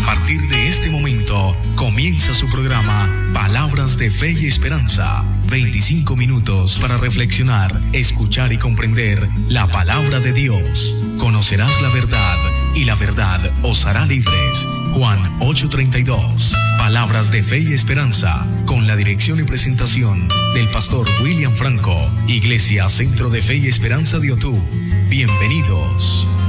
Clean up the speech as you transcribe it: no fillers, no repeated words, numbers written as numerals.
partir de este momento comienza su programa Palabras de Fe y Esperanza. 25 minutos para reflexionar, escuchar y comprender la palabra de Dios. Conocerás la verdad y la verdad os hará libres. Juan 8:32. Palabras de Fe y Esperanza, con la dirección y presentación del pastor William Franco, Iglesia Centro de Fe y Esperanza de Otú. Bienvenidos.